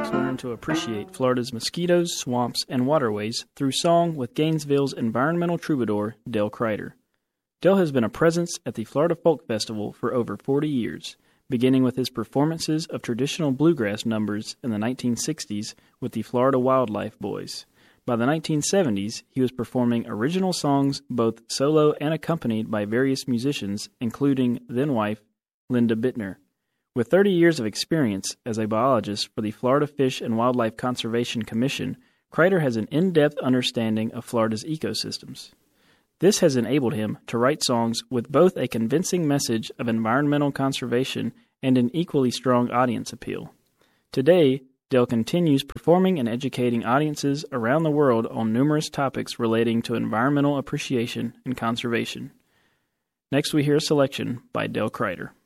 learn to appreciate Florida's mosquitoes, swamps, and waterways through song with Gainesville's environmental troubadour, Dale Kreider. Dale has been a presence at the Florida Folk Festival for over 40 years, beginning with his performances of traditional bluegrass numbers in the 1960s with the Florida Wildlife Boys. By the 1970s, he was performing original songs both solo and accompanied by various musicians, including then-wife Linda Bittner. With 30 years of experience as a biologist for the Florida Fish and Wildlife Conservation Commission, Kreider has an in-depth understanding of Florida's ecosystems. This has enabled him to write songs with both a convincing message of environmental conservation and an equally strong audience appeal. Today, Dale continues performing and educating audiences around the world on numerous topics relating to environmental appreciation and conservation. Next, we hear a selection by Dale Kreider.